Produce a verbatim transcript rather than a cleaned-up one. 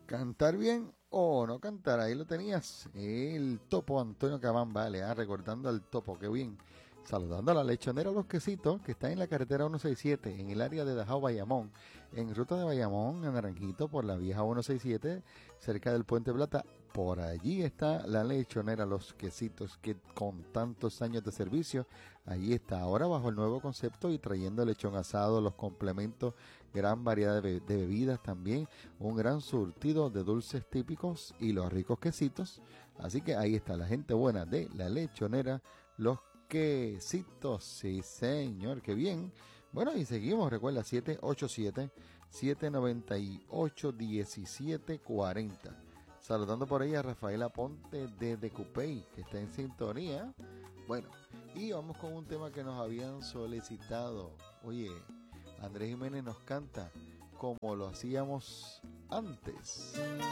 Cantar bien o no cantar, ahí lo tenías, el topo Antonio Cabán, vale, ah, recordando al topo, qué bien. Saludando a la lechonera Los Quesitos, que está en la carretera ciento sesenta y siete, en el área de Dajao, Bayamón, en ruta de Bayamón a Naranjito, por la vieja ciento sesenta y siete, cerca del Puente Plata. Por allí está la lechonera Los Quesitos, que con tantos años de servicio, allí está ahora bajo el nuevo concepto y trayendo lechón asado, los complementos, gran variedad de, be- de bebidas también, un gran surtido de dulces típicos y los ricos quesitos. Así que ahí está la gente buena de la lechonera Los Quesitos. Sí, señor, qué bien. Bueno, y seguimos, recuerda, siete ocho siete, siete nueve ocho, uno siete cuatro cero. Saludando por ahí a Rafaela Ponte de Decupey, que está en sintonía. Bueno, y vamos con un tema que nos habían solicitado. Oye, Andrés Jiménez nos canta como lo hacíamos antes.